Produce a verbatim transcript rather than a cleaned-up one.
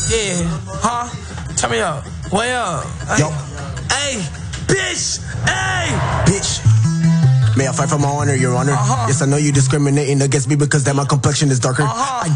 Yeah, huh? Turn me up. Way up. Hey. Yo. Hey, bitch. Hey. Bitch. May I fight for my honor, your honor? Uh-huh. Yes, I know you discriminating against me because that my complexion is darker. Uh-huh. I